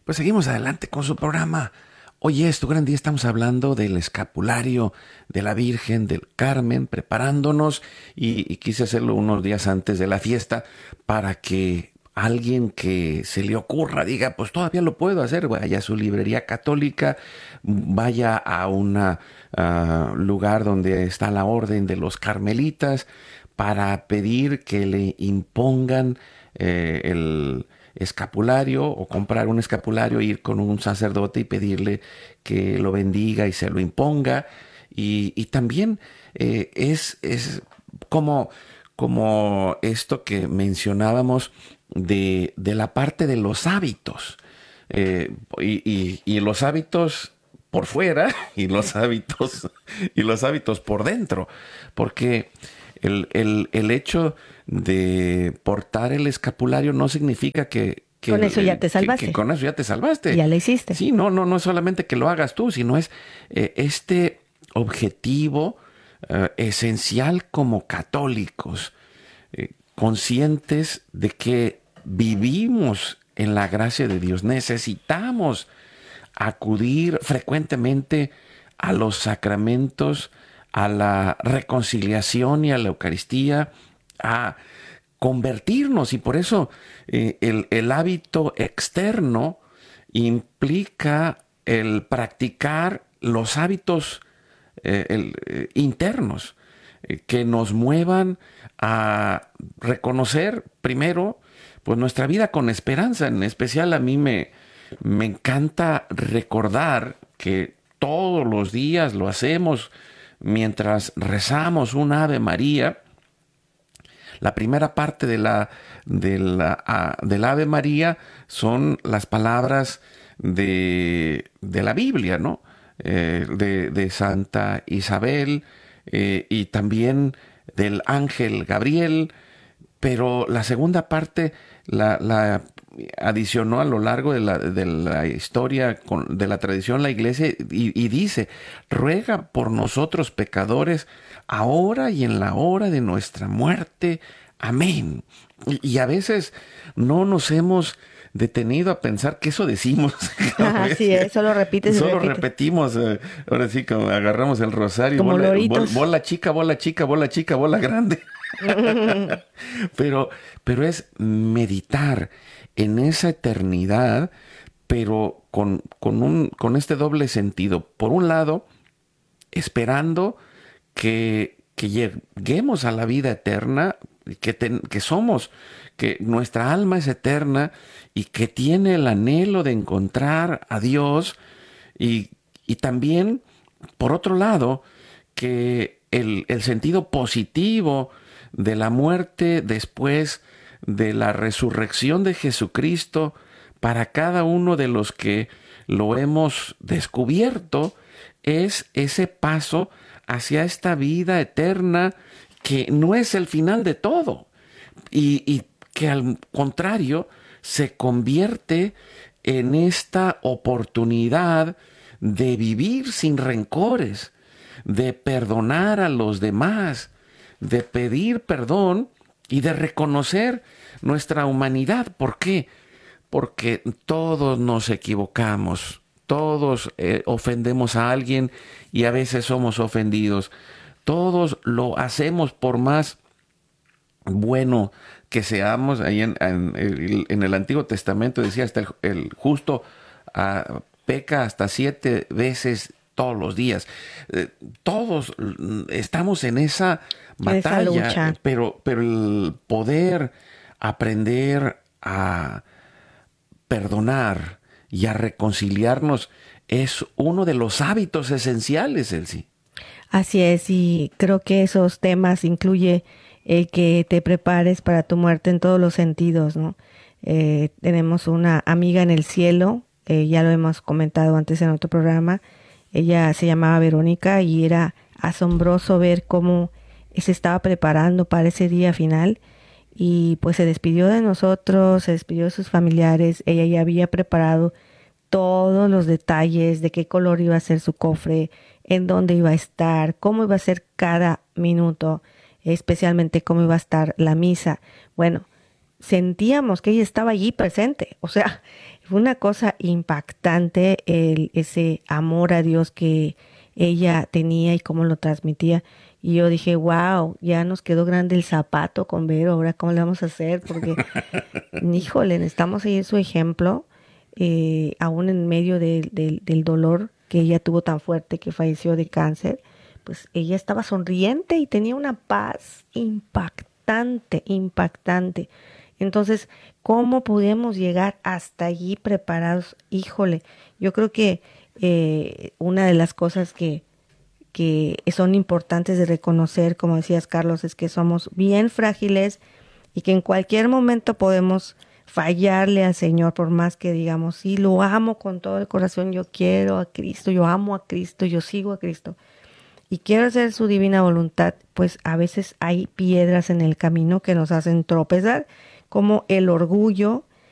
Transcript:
Pues seguimos adelante con su programa. Hoy es tu gran día, estamos hablando del escapulario de la Virgen del Carmen, preparándonos y quise hacerlo unos días antes de la fiesta para que alguien que se le ocurra diga, pues todavía lo puedo hacer, vaya a su librería católica, vaya a un lugar donde está la orden de los carmelitas para pedir que le impongan el escapulario o comprar un escapulario, ir con un sacerdote y pedirle que lo bendiga y se lo imponga. Y también es como, como esto que mencionábamos de la parte de los hábitos. Y los hábitos por fuera y los hábitos por dentro. Porque el hecho de portar el escapulario no significa Con eso ya te salvaste. que con eso ya te salvaste. Ya lo hiciste. Sí, no es solamente que lo hagas tú, sino es este objetivo esencial como católicos, conscientes de que vivimos en la gracia de Dios. Necesitamos acudir frecuentemente a los sacramentos, a la reconciliación y a la Eucaristía, a convertirnos. Y por eso el hábito externo implica el practicar los hábitos internos que nos muevan a reconocer primero pues nuestra vida con esperanza. En especial a mí me encanta recordar que todos los días lo hacemos mientras rezamos un Ave María. La primera parte del Ave María son las palabras de la Biblia, ¿no? De Santa Isabel y también del ángel Gabriel, pero la segunda parte la adicionó a lo largo de la historia de la tradición la Iglesia y dice: ruega por nosotros pecadores, ahora y en la hora de nuestra muerte. Amén. Y a veces no nos hemos detenido a pensar que eso decimos. Así es, solo repites y Solo repites. repetimos, ahora sí, como agarramos el rosario, Como loritos. bola chica, bola chica, bola chica, bola grande. pero es meditar en esa eternidad, pero con este doble sentido. Por un lado, esperando que lleguemos a la vida eterna, que somos, que nuestra alma es eterna y que tiene el anhelo de encontrar a Dios. Y también, por otro lado, que el sentido positivo de la muerte después de la resurrección de Jesucristo para cada uno de los que lo hemos descubierto es ese paso hacia esta vida eterna que no es el final de todo y que al contrario se convierte en esta oportunidad de vivir sin rencores, de perdonar a los demás, de pedir perdón y de reconocer nuestra humanidad. ¿Por qué? Porque todos nos equivocamos, todos ofendemos a alguien y a veces somos ofendidos. Todos lo hacemos por más bueno que seamos. Ahí en el Antiguo Testamento decía hasta el justo peca hasta 7 veces todos los días. Todos estamos en esa batalla, lucha. pero el poder aprender a perdonar y a reconciliarnos es uno de los hábitos esenciales, Elsie. Así es, y creo que esos temas incluye el que te prepares para tu muerte en todos los sentidos, ¿no? Tenemos una amiga en el cielo, ya lo hemos comentado antes en otro programa. Ella se llamaba Verónica y era asombroso ver cómo se estaba preparando para ese día final y pues se despidió de nosotros, se despidió de sus familiares. Ella ya había preparado todos los detalles de qué color iba a ser su cofre, en dónde iba a estar, cómo iba a ser cada minuto, especialmente cómo iba a estar la misa. Bueno, sentíamos que ella estaba allí presente, o sea, Fue una cosa impactante ese amor a Dios que ella tenía y cómo lo transmitía. Y yo dije, wow, ya nos quedó grande el zapato con Vero, ahora cómo le vamos a hacer, porque, híjole, necesitamos seguir su ejemplo, aún en medio del dolor que ella tuvo tan fuerte que falleció de cáncer, pues ella estaba sonriente y tenía una paz impactante, impactante. Entonces, ¿cómo podemos llegar hasta allí preparados? Híjole, yo creo que una de las cosas que son importantes de reconocer, como decías Carlos, es que somos bien frágiles y que en cualquier momento podemos fallarle al Señor, por más que digamos, sí, lo amo con todo el corazón, yo quiero a Cristo, yo amo a Cristo, yo sigo a Cristo y quiero hacer su divina voluntad, pues a veces hay piedras en el camino que nos hacen tropezar, como el orgullo,